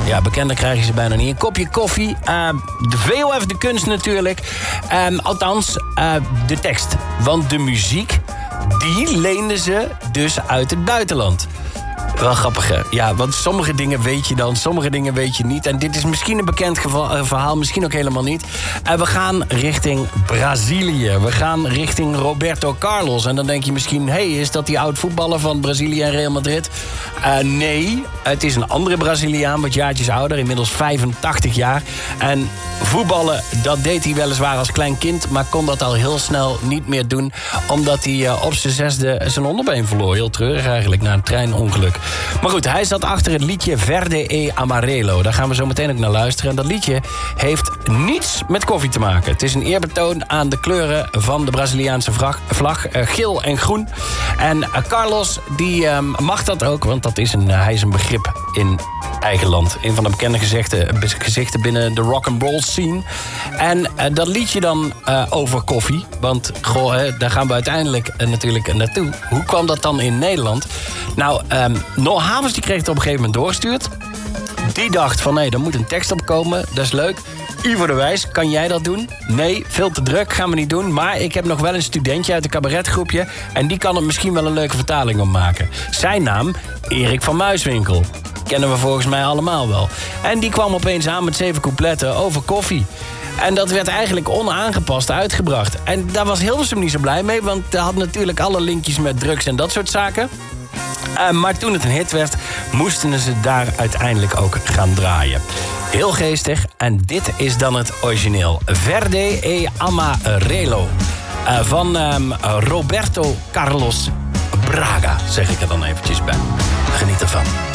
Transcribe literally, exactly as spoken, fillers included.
Ja, bekender krijg je ze bijna niet. Een kopje koffie. Uh, de V O F, de kunst natuurlijk. Um, althans, uh, de tekst. Want de muziek, die leenden ze dus uit het buitenland. Wel grappig, hè? Ja, want sommige dingen weet je dan, sommige dingen weet je niet. En dit is misschien een bekend geval, verhaal, misschien ook helemaal niet. En we gaan richting Brazilië. We gaan richting Roberto Carlos. En dan denk je misschien, hé, hey, is dat die oud-voetballer van Brazilië en Real Madrid? Uh, nee, het is een andere Braziliaan, wat jaartjes ouder, inmiddels vijfentachtig jaar. En voetballen, dat deed hij weliswaar als klein kind, maar kon dat al heel snel niet meer doen, omdat hij uh, op zijn zesde zijn onderbeen verloor. Heel treurig eigenlijk, na een treinongeluk. Maar goed, hij zat achter het liedje Verde e Amarelo. Daar gaan we zo meteen ook naar luisteren. En dat liedje heeft niets met koffie te maken. Het is een eerbetoon aan de kleuren van de Braziliaanse vlag, vlag uh, geel en groen. En uh, Carlos, die uh, mag dat ook, want dat is een, uh, hij is een begrip in eigen land. Een van de bekende gezichten, gezichten binnen de rock'n'roll scene. En uh, dat liedje dan uh, over koffie. Want goh, hè, daar gaan we uiteindelijk uh, natuurlijk naartoe. Hoe kwam dat dan in Nederland? Nou, um, Noel Havens die kreeg het op een gegeven moment doorgestuurd. Die dacht van, nee, er moet een tekst op komen. Dat is leuk. Ivo de Wijs, kan jij dat doen? Nee, veel te druk, gaan we niet doen. Maar ik heb nog wel een studentje uit een cabaretgroepje. En die kan er misschien wel een leuke vertaling op maken. Zijn naam, Erik van Muiswinkel. Kennen we volgens mij allemaal wel. En die kwam opeens aan met zeven coupletten over koffie. En dat werd eigenlijk onaangepast uitgebracht. En daar was Hilversum niet zo blij mee, want hij had natuurlijk alle linkjes met drugs en dat soort zaken. Uh, maar toen het een hit werd, moesten ze daar uiteindelijk ook gaan draaien. Heel geestig. En dit is dan het origineel. Verde e Amarelo. Uh, van um, Roberto Carlos Braga, zeg ik er dan eventjes bij. Geniet ervan.